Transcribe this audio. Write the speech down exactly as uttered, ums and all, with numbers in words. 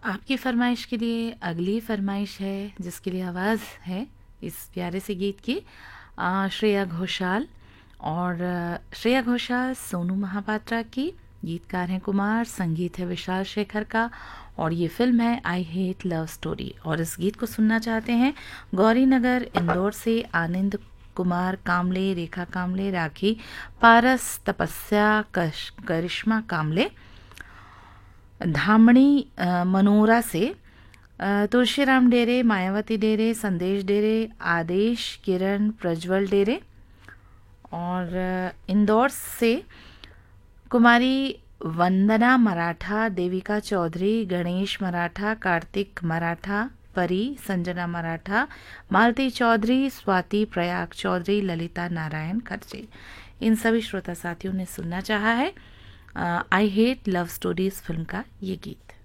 आपकी फरमाइश के लिए अगली फरमाइश है जिसके लिए आवाज़ है इस प्यारे से गीत की आ, श्रेया घोषाल। और आ, श्रेया घोषाल सोनू महापात्रा की, गीतकार हैं कुमार, संगीत है विशाल शेखर का और ये फिल्म है आई हेट लव स्टोरी। और इस गीत को सुनना चाहते हैं गौरी नगर इंदौर से आनंद कुमार कामले, रेखा कामले, राखी पारस, तपस्या, कश करिश्मा कामले, धामणी अ, मनोरा से अ, तुलसीराम डेरे, मायावती डेरे, संदेश डेरे, आदेश, किरण, प्रज्वल डेरे। और अ, इंदौर से कुमारी वंदना मराठा, देविका चौधरी, गणेश मराठा, कार्तिक मराठा, परी, संजना मराठा, मालती चौधरी, स्वाति प्रयाग चौधरी, ललिता नारायण खर्चे। इन सभी श्रोता साथियों ने सुनना चाहा है I hate love stories film का ये गीत।